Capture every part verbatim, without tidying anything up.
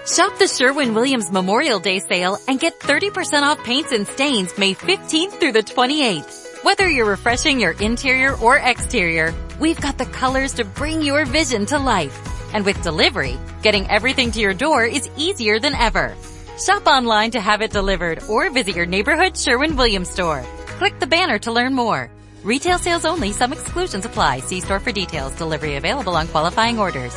Shop the Sherwin-Williams Memorial Day sale and get thirty percent off paints and stains May fifteenth through the twenty-eighth. Whether you're refreshing your interior or exterior, we've got the colors to bring your vision to life. And with delivery, getting everything to your door is easier than ever. Shop online to have it delivered or visit your neighborhood Sherwin-Williams store. Click the banner to learn more. Retail sales only. Some exclusions apply. See store for details. Delivery available on qualifying orders.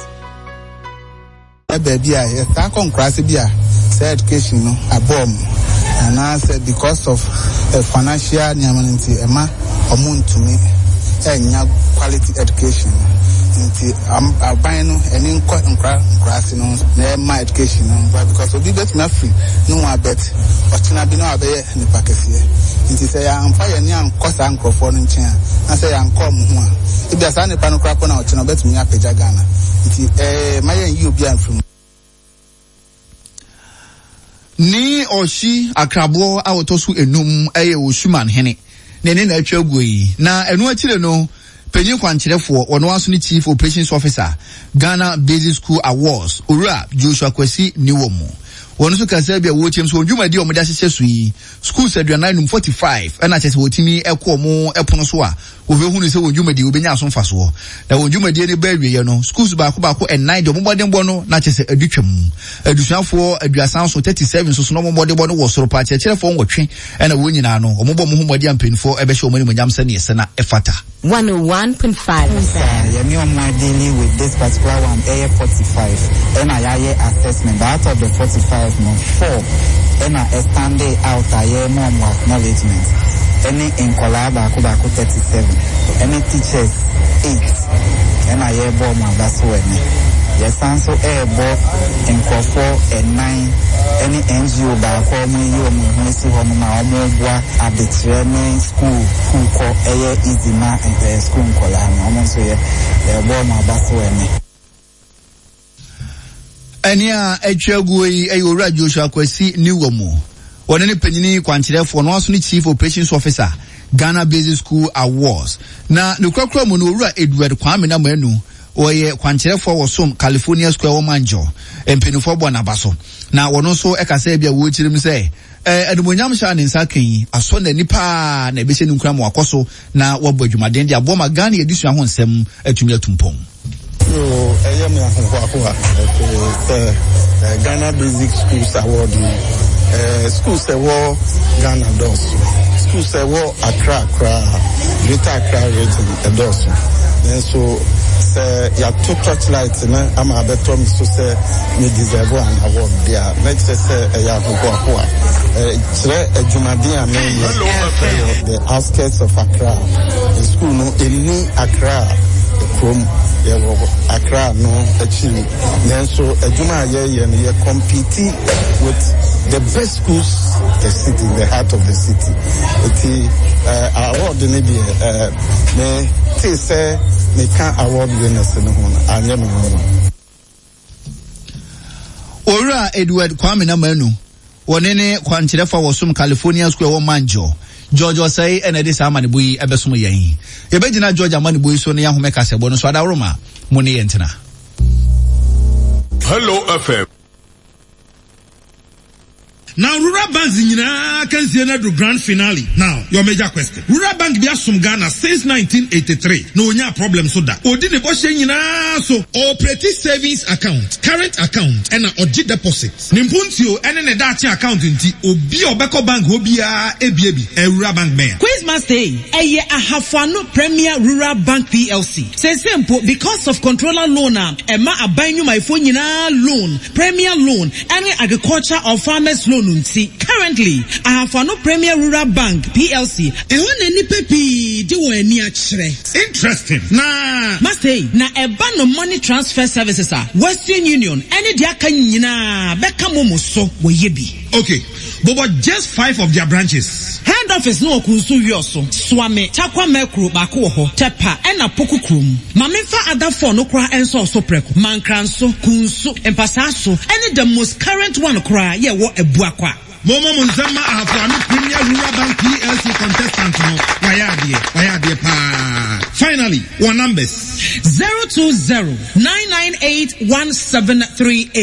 Baby, I can't cross it. Say education, no, a bomb. And I said because of uh, financial nearity, Emma, or moon to me, and quality education. I'm buying any crossing on my education, but because of the best my free, no more bet. But I be no obey any packets here. It is a I'm fire near cost anchor for in chair. I say I'm come one. If there's any panel crap on out, you bet me up a jagana. It is a my and you be from. Ni oshi akrabo awotosu enum eye osuman hene. Nene na atwagui. Na enu akire no penyin kwankyerefo ono aso ni chief operations officer Ghana Basic School Awards Ura Joshua Kwesi Niwomo. Wono so kasa bia wo chem so ndwuma di omda hyehyɛ so yi schools aduanan forty-five ɛna kyerɛ sɛ wotimi ɛkɔ mo ɛpono so a wo be hunu sɛ wondwuma di obenya aso mfa so na wondwuma di ne ba awie no schools ba ko ba ko nine de omobɔden bɔ no na kyerɛ sɛ adutwam adusuafo aduasan so thirty-seven so so no omobɔden bɔ no wɔ soro pa kyerɛ fo nwɔtwe ɛna wo nyina no omobɔ mo homɔde ampanifo ɛbɛhyɛ omani monyam sɛ ne yɛsɛ na ɛfata one oh one point five. Yeah, me on my daily with this particular one, A forty-five. And I have assessment. But out of the forty-five, no, four. And I stand out, I have more acknowledgement. Any in collab, I could have thirty-seven. Any teachers, eight. And I have more, that's what I mean. Yes, and so airborne in four and nine. Any N G O by forming you and Messi Home at the training school who call air easy man and the school column. Almost here, they're born my basso. Ania Echagui Ayora Joshua Kwesi Niwomo. One any penny quantity for no chief operations officer Ghana Basic School Awards. Na Nukrakra Monura Edward Kwame na menu. Oye kwankyerefo wo som California Square Manjo empenifo bo na baso na wono so ekasa bia wo chirim se eh adumonyam sha ne nsa kan aso na nipa na ebese nkura mo akoso na wabo adwumaden dia bo ma Ghana edisua ho nsem atumi atumpon so eye me ahonko akoa eh Ghana Basic Schools Award eh schools e wo Ghana dos schools e wo Accra Accra Greater Accra region e dos and so say ya two touchlight na ama beto mi so say me deserve an award there next say ya go go eh tire ejumade amen the outskirts of Accra the school no any Accra from Accra no actually then so ejuma ye ye ye compete with the best schools the city the heart of the city it uh award ni be uh me say say me can award winners no ho anya me ho Ora Edward Kwame na manu wone ne kwankyerefo wosum California Square wo Manjo George Osei ene de sa amane boyi ebesom yen ye begina George amane boyi so ne ya home kasebo no so adawroma mo ne yentena Hello F M. Now, Rural Bank Zinyina can see another grand finale. Now, your major question. Rural Bank be asum Ghana since nineteen eighty-three. No nya problem so that. Odi ne boshe nyina so operating savings account, current account, and oji deposits. Nimpuntio ene ne dachi account nti obi obeko bank obi a ebi ebi e Rural Bank man. Quizmas Day, eye ahafano Premier Rural Bank P L C. Say simple because of controller loan am ema abanyu my phone nyina loan, Premier loan, any agriculture or farmers loan. Currently, I have no Premier Rural Bank P L C. Interesting. Nah. Must say, na eba no money transfer services are Western Union. Any diaka nyina beka momo so wo yebi. Okay, but just five of their branches. Head office no kunsu yoso. Swame chakwa mekru bako ho tepa ena poku krum. Mamefa other four no kra enso so preko. Mankranso kunsu empasaso. Any the most current one kra ye wo ebua. Momo Munzama Afrani Premier Rural Bank P L C contestant no Wayadie Wayadie pa. Finally, one numbers zero two zero nine nine eight one seven three eight.